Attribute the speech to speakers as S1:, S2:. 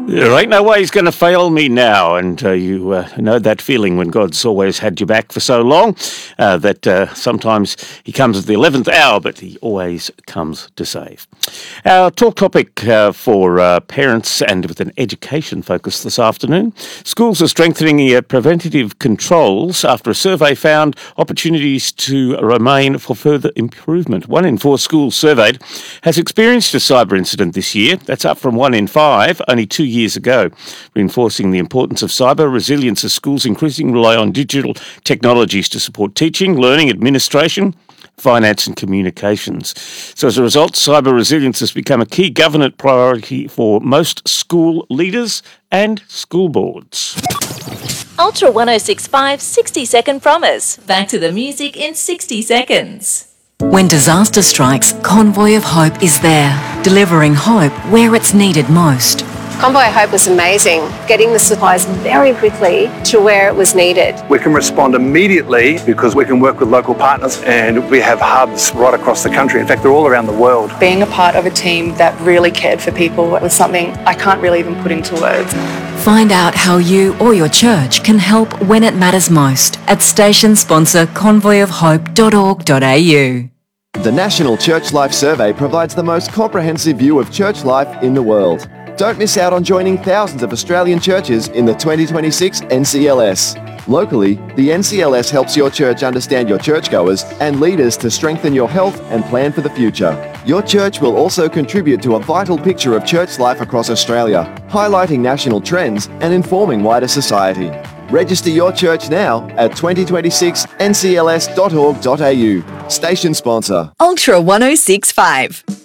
S1: There ain't no way he's going to fail me now. And you know that feeling when God's always had you back for so long that sometimes he comes at the 11th hour, but he always comes to save. Our talk topic for parents and with an education focus this afternoon. Schools are strengthening preventative controls after a survey found opportunities to remain for further improvement. 1 in 4 schools surveyed has experienced a cyber incident this year. That's up from 1 in 5 only 2 years ago, reinforcing the importance of cyber resilience as schools increasingly rely on digital technologies to support teaching, learning, administration, finance and communications. So as a result, cyber resilience has become a key government priority for most school leaders and school boards.
S2: Ultra 1065 60-second promise. Back to the music in 60 seconds.
S3: When disaster strikes, Convoy of Hope is there, delivering hope where it's needed most.
S4: Convoy of Hope was amazing, getting the supplies very quickly to where it was needed.
S5: We can respond immediately because we can work with local partners and we have hubs right across the country. In fact, they're all around the world.
S6: Being a part of a team that really cared for people was something I can't really even put into words.
S3: Find out how you or your church can help when it matters most at station sponsor convoyofhope.org.au.
S7: The National Church Life Survey provides the most comprehensive view of church life in the world. Don't miss out on joining thousands of Australian churches in the 2026 NCLS. Locally, the NCLS helps your church understand your churchgoers and leaders to strengthen your health and plan for the future. Your church will also contribute to a vital picture of church life across Australia, highlighting national trends and informing wider society. Register your church now at 2026ncls.org.au. Station sponsor
S8: Ultra 1065.